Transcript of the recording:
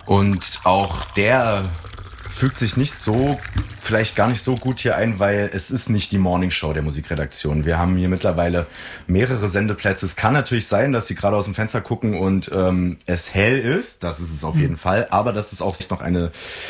Und auch der fügt sich vielleicht gar nicht so gut hier ein, weil es ist nicht die Morningshow der Musikredaktion. Wir haben hier mittlerweile mehrere Sendeplätze. Es kann natürlich sein, dass Sie gerade aus dem Fenster gucken und es hell ist. Das ist es auf jeden Fall. Aber dass es auch noch eine